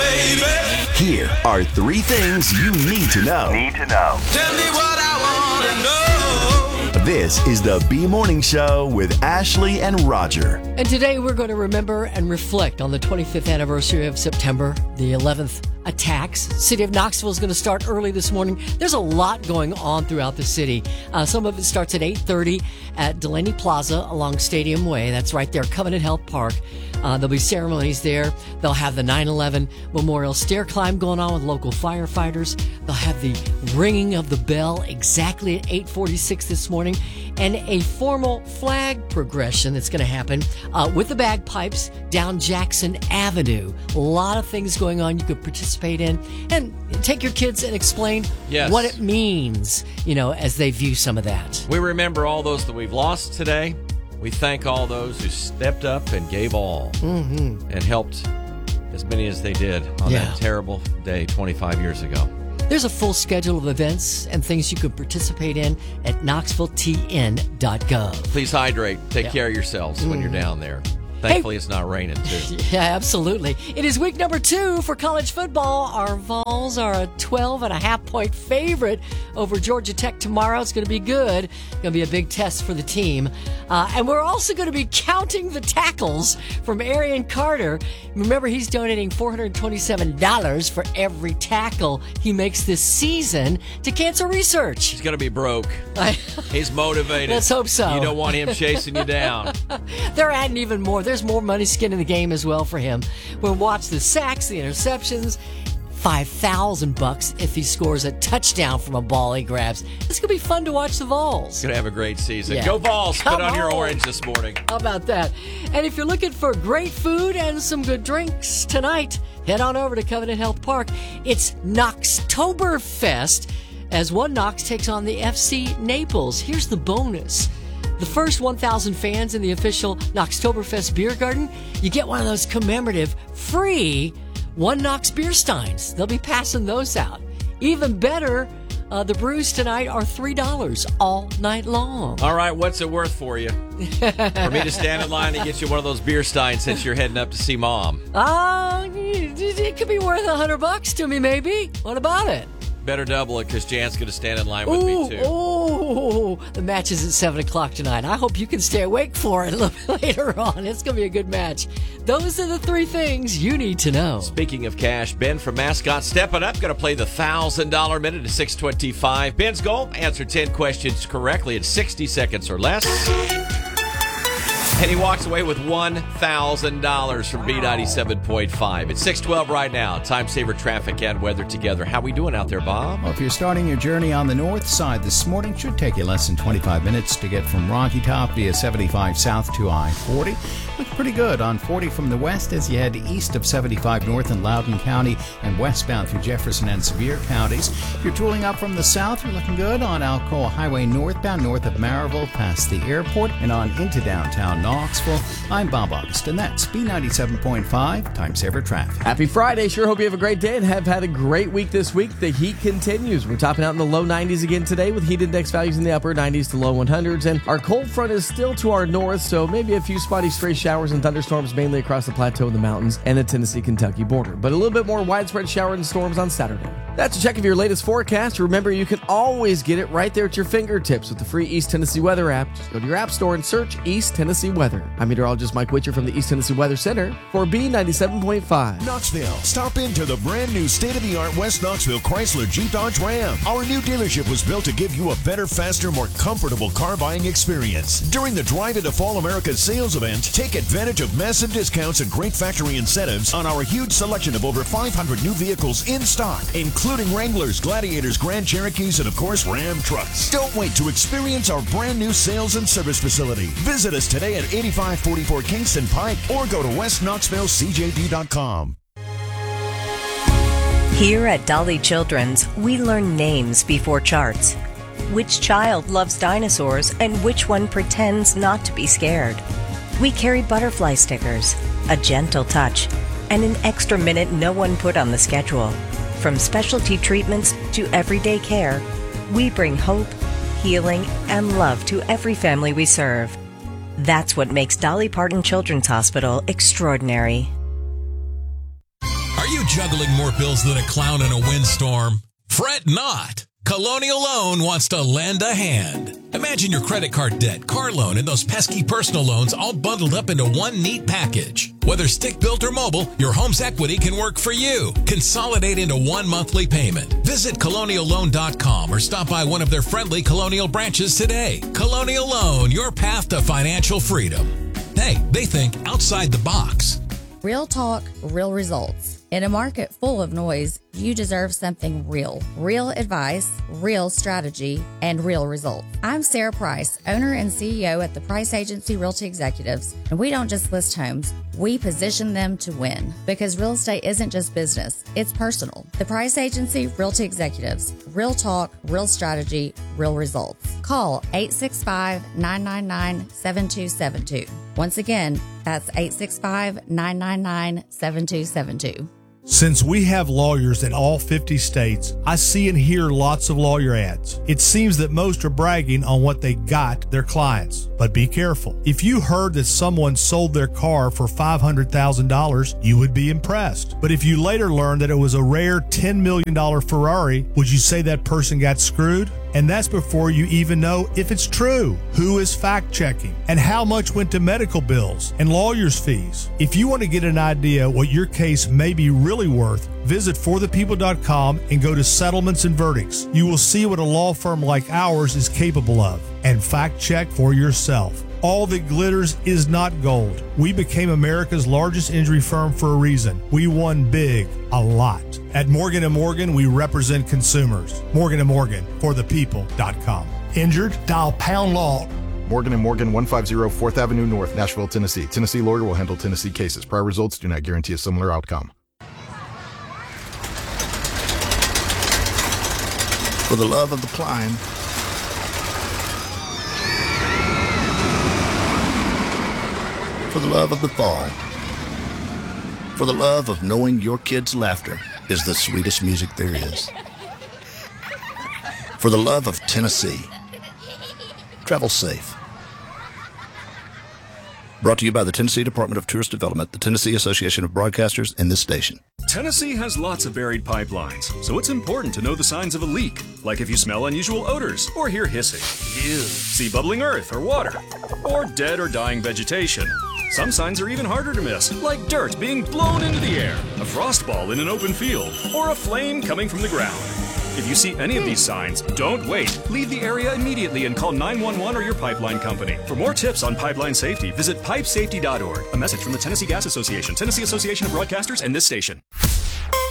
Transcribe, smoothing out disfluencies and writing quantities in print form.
baby. Here are 3 things you need to know. Tell me what I want to know. This is the B Morning Show with Ashley and Roger. And today we're going to remember and reflect on the 25th anniversary of September the 11th attacks. City of Knoxville is going to start early this morning. There's a lot going on throughout the city. Some of it starts at 8:30 at Delaney Plaza along Stadium Way. That's right there, Covenant Health Park. There'll be ceremonies there. They'll have the 9/11 Memorial Stair Climb going on with local firefighters. They'll have the ringing of the bell exactly at 8:46 this morning, and a formal flag progression that's going to happen with the bagpipes down Jackson Avenue. A lot of things going on you could participate in, and take your kids and explain what it means, as they view some of that. We remember all those that we've lost today. We thank all those who stepped up and gave all and helped as many as they did on that terrible day 25 years ago. There's a full schedule of events and things you can participate in at knoxvilletn.gov. Please hydrate. Take care of yourselves when you're down there. Thankfully, it's not raining, too. Yeah, absolutely. It is week number 2 for college football. Our Vols are a 12.5-point favorite over Georgia Tech tomorrow. It's going to be good. It's going to be a big test for the team. And we're also going to be counting the tackles from Arian Carter. Remember, he's donating $427 for every tackle he makes this season to cancer research. He's going to be broke. He's motivated. Let's hope so. You don't want him chasing you down. They're adding even more. There's more money skin in the game as well for him. We'll watch the sacks, the interceptions, $5,000 if he scores a touchdown from a ball he grabs. It's going to be fun to watch the Vols. Going to have a great season. Yeah. Go Vols. Come Put on your on. orange this morning. How about that? And if you're looking for great food and some good drinks tonight, head on over to Covenant Health Park. It's Knoxtoberfest as One Knox takes on the FC Naples. Here's the bonus. The first 1,000 fans in the official Knoxtoberfest beer garden, you get one of those commemorative free One Knox beer steins. They'll be passing those out. Even better, the brews tonight are $3 all night long. All right, what's it worth for you? For me to stand in line and get you one of those beer steins since you're heading up to see Mom. It could be worth $100 to me, maybe. What about it? Better double it because Jan's going to stand in line with me, too. The match is at 7 o'clock tonight. I hope you can stay awake for it a little bit later on. It's going to be a good match. Those are the 3 things you need to know. Speaking of cash, Ben from Mascot stepping up, going to play the $1,000 minute at 6:25. Ben's goal, answer 10 questions correctly in 60 seconds or less. And he walks away with $1,000 from B97.5. It's 6:12 right now. Time saver traffic and weather together. How we doing out there, Bob? Well, if you're starting your journey on the north side this morning, it should take you less than 25 minutes to get from Rocky Top via 75 south to I-40. Looks pretty good on 40 from the west as you head east of 75 north in Loudoun County and westbound through Jefferson and Sevier counties. If you're tooling up from the south, you're looking good on Alcoa Highway northbound north of Maryville past the airport and on into downtown Knoxville. I'm Bob August, and that's B97.5 Time Saver Traffic. Happy Friday. Sure hope you have a great day and have had a great week this week. The heat continues. We're topping out in the low 90s again today with heat index values in the upper 90s to low 100s. And our cold front is still to our north, so maybe a few spotty stray showers and thunderstorms mainly across the plateau of the mountains and the Tennessee-Kentucky border. But a little bit more widespread showers and storms on Saturday. That's a check of your latest forecast. Remember, you can always get it right there at your fingertips with the free East Tennessee Weather app. Just go to your app store and search East Tennessee Weather. I'm meteorologist Mike Witcher from the East Tennessee Weather Center for B97.5. Knoxville. Stop into the brand new state-of-the-art West Knoxville Chrysler Jeep Dodge Ram. Our new dealership was built to give you a better, faster, more comfortable car buying experience. During the Drive into Fall America sales event, take advantage of massive discounts and great factory incentives on our huge selection of over 500 new vehicles in stock, including Wranglers, Gladiators, Grand Cherokees, and of course Ram trucks. Don't wait to experience our brand new sales and service facility. Visit us today at 8544 Kingston Pike or go to westknoxvillecjd.com. Here at Dolly Children's, we learn names before charts. Which child loves dinosaurs and which one pretends not to be scared? We carry butterfly stickers, a gentle touch, and an extra minute no one put on the schedule. From specialty treatments to everyday care, we bring hope, healing, and love to every family we serve. That's what makes Dolly Parton Children's Hospital extraordinary. Are you juggling more bills than a clown in a windstorm? Fret not. Colonial Loan wants to lend a hand. Imagine your credit card debt, car loan, and those pesky personal loans all bundled up into one neat package. Whether stick-built or mobile, your home's equity can work for you. Consolidate into one monthly payment. Visit colonialloan.com or stop by one of their friendly Colonial branches today. Colonial Loan, your path to financial freedom. Hey, they think outside the box. Real talk, real results. In a market full of noise, you deserve something real. Real advice, real strategy, and real results. I'm Sarah Price, owner and CEO at the Price Agency Realty Executives, and we don't just list homes, we position them to win. Because real estate isn't just business, it's personal. The Price Agency Realty Executives. Real talk, real strategy, real results. Call 865-999-7272. Once again, that's 865-999-7272. Since we have lawyers in all 50 states, I see and hear lots of lawyer ads. It seems that most are bragging on what they got their clients. But be careful. If you heard that someone sold their car for $500,000, you would be impressed. But if you later learned that it was a rare $10 million Ferrari, would you say that person got screwed? And that's before you even know if it's true. Who is fact-checking? And how much went to medical bills and lawyers' fees? If you want to get an idea what your case may be really worth, visit forthepeople.com and go to Settlements and Verdicts. You will see what a law firm like ours is capable of. And fact-check for yourself. All that glitters is not gold. We became America's largest injury firm for a reason. We won big, a lot. At Morgan & Morgan, we represent consumers. Morgan & Morgan, forthepeople.com. Injured? Dial pound law. Morgan & Morgan, 150 4th Avenue North, Nashville, Tennessee. Tennessee lawyer will handle Tennessee cases. Prior results do not guarantee a similar outcome. For the love of the climb. For the love of the fall. For the love of knowing your kids' laughter is the sweetest music there is. For the love of Tennessee. Travel safe. Brought to you by the Tennessee Department of Tourist Development, the Tennessee Association of Broadcasters, and this station. Tennessee has lots of buried pipelines, so it's important to know the signs of a leak, like if you smell unusual odors or hear hissing. Ew. See bubbling earth or water, or dead or dying vegetation. Some signs are even harder to miss, like dirt being blown into the air, a frost ball in an open field, or a flame coming from the ground. If you see any of these signs, don't wait. Leave the area immediately and call 911 or your pipeline company. For more tips on pipeline safety, visit pipesafety.org. A message from the Tennessee Gas Association, Tennessee Association of Broadcasters, and this station.